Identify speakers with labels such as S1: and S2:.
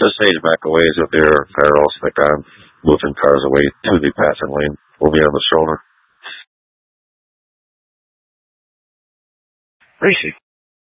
S1: Just stage back away as if they're ferals, like I'm moving cars away to the passing lane. We'll be on the shoulder.
S2: Racy.